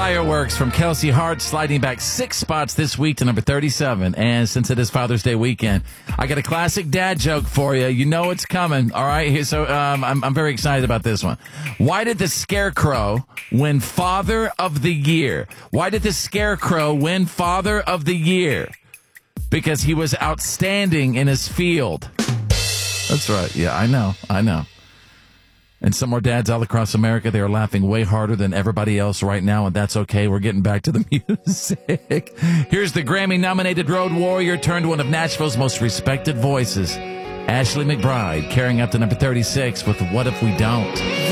Fireworks from Kelsey Hart sliding back 6 spots this week to number 37. And since it is Father's Day weekend, I got a classic dad joke for you. You know it's coming. All right. So I'm very excited about this one. Why did the Scarecrow win Father of the Year? Why did the Scarecrow win Father of the Year? Because he was outstanding in his field. That's right. Yeah, I know. And some more dads all across America, they are laughing way harder than everybody else right now, and that's okay. We're getting back to the music. Here's the Grammy-nominated Road Warrior turned one of Nashville's most respected voices, Ashley McBryde, carrying up to number 36 with What If We Don't?